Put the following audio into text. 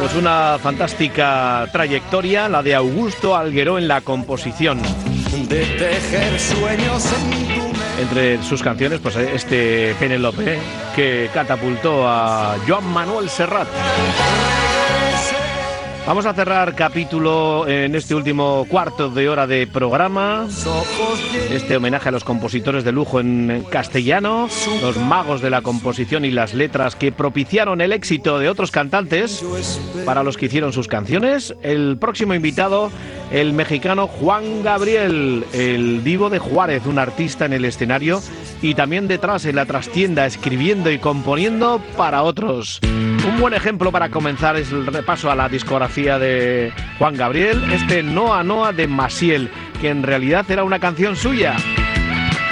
Pues una fantástica trayectoria, la de Augusto Algueró en la composición. De tejer sueños en tu mente. Entre sus canciones, pues este Penélope, que catapultó a Joan Manuel Serrat. Vamos a cerrar capítulo en este último cuarto de hora de programa. Este homenaje a los compositores de lujo en castellano, los magos de la composición y las letras que propiciaron el éxito de otros cantantes para los que hicieron sus canciones. El próximo invitado, el mexicano Juan Gabriel, el divo de Juárez, un artista en el escenario y también detrás en la trastienda, escribiendo y componiendo para otros. Un buen ejemplo para comenzar es el repaso a la discografía de Juan Gabriel, este Noa Noa de Maciel, que en realidad era una canción suya.